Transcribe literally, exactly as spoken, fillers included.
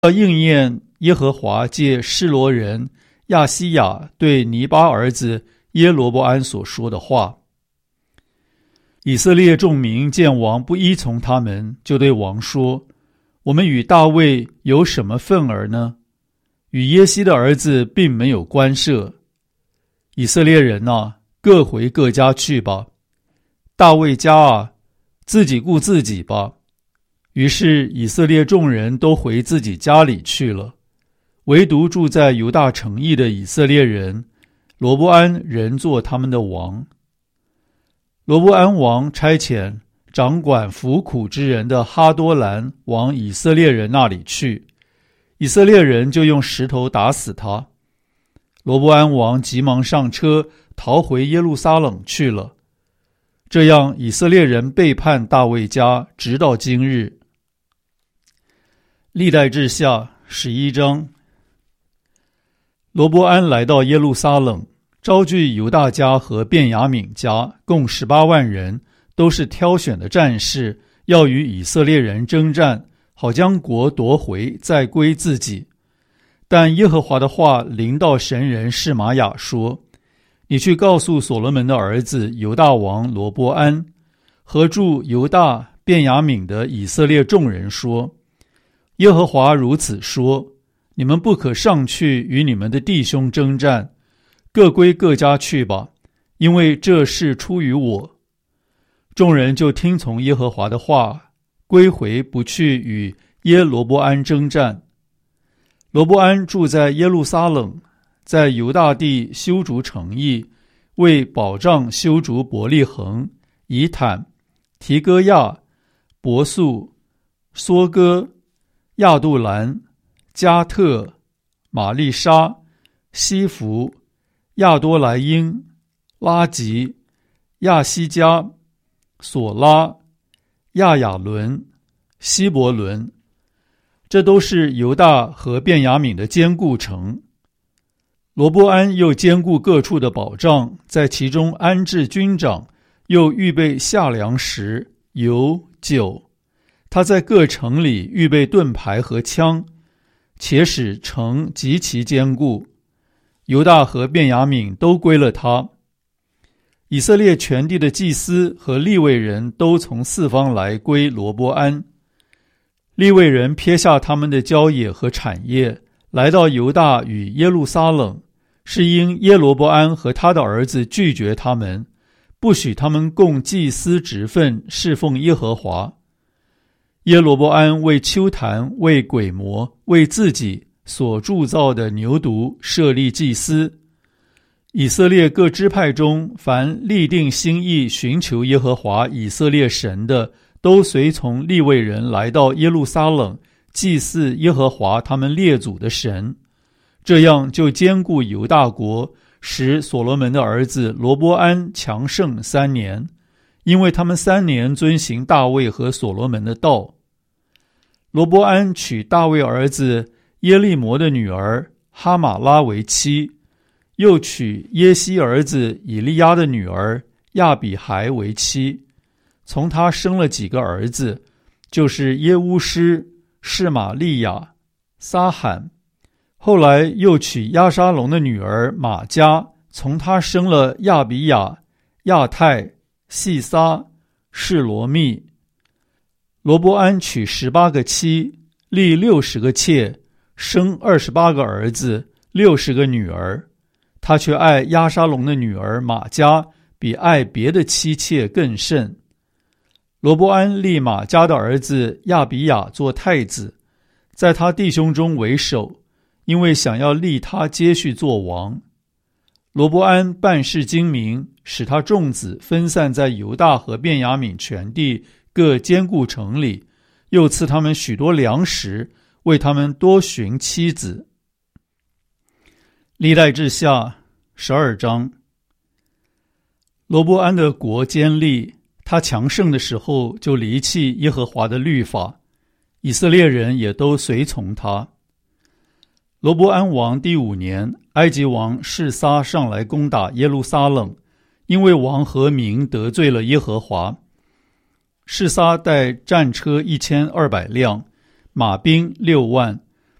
要应验耶和华借示罗人亚西亚对尼巴儿子耶罗波安所说的话。以色列众民见王不依从他们，就对王说：我们与大卫有什么分儿呢？与耶西的儿子并没有关涉。以色列人啊，各回各家去吧。大卫家啊，自己顾自己吧。于是以色列众人都回自己家里去了，唯独住在犹大城邑的以色列人，罗波安仍做他们的王。罗波安王差遣掌管服苦之人的哈多兰往以色列人那里去，以色列人就用石头打死他。罗波安王急忙上车，逃回耶路撒冷去了。这样以色列人背叛大卫家，直到今日。历代志下十一章。罗波安来到耶路撒冷，招聚犹大家和便雅悯家，共十八万人，都是挑选的战士，要与以色列人征战，好将国夺回，再归自己。但耶和华的话临到神人示玛雅说：你去告诉所罗门的儿子犹大王罗波安和住犹大便雅悯的以色列众人说：耶和华如此说，你们不可上去与你们的弟兄征战，各归各家去吧，因为这事出于我。众人就听从耶和华的话，归回不去与耶罗波安征战。罗波安住在耶路撒冷，在犹大地修筑城邑，为保障修筑伯利恒、以坦、提哥亚、伯素、梭哥、亚杜兰、加特、玛丽莎、西弗、亚多莱因、拉吉、亚西加、索拉、亚雅伦、希伯伦，这都是犹大和便雅悯的坚固城。罗波安又兼顾各处的保障，在其中安置军长，又预备下粮食、油、酒。他在各城里预备盾牌和枪，且使城极其坚固。犹大和便雅悯都归了他。以色列全地的祭司和利未人都从四方来归罗波安。利未人撇下他们的郊野和产业，来到犹大与耶路撒冷，是因耶罗波安和他的儿子拒绝他们，不许他们供祭司职分，侍奉耶和华。耶罗波安为丘坛、为鬼魔、为自己所铸造的牛犊设立祭司。以色列各支派中，凡立定心意寻求耶和华以色列神的，都随从利未人来到耶路撒冷，祭祀耶和华他们列祖的神。这样就坚固犹大国，使所罗门的儿子罗波安强盛三年，因为他们三年遵行大卫和所罗门的道。罗波安娶大卫儿子耶利摩的女儿哈马拉为妻，又娶耶西儿子以利亚的女儿亚比孩为妻，从他生了几个儿子，就是耶乌施、示玛利亚、撒罕。后来又娶押沙龙的女儿玛迦，从他生了亚比亚、亚泰、细撒、示罗密。罗波安娶十八个妻，立六十个妾，生二十八个儿子，六十个女儿。他却爱押沙龙的女儿玛迦，比爱别的妻妾更甚。罗波安立玛迦的儿子亚比亚做太子，在他弟兄中为首，因为想要立他接续做王。罗波安办事精明，使他众子分散在犹大和便雅悯全地各坚固城里，又赐他们许多粮食，为他们多寻妻子。历代志下十二章。罗波安的国坚立，他强盛的时候就离弃耶和华的律法，以色列人也都随从他。罗波安王第五年，埃及王示撒上来攻打耶路撒冷，因为王和民得罪了耶和华。示撒带战车一千二百辆，马兵六万，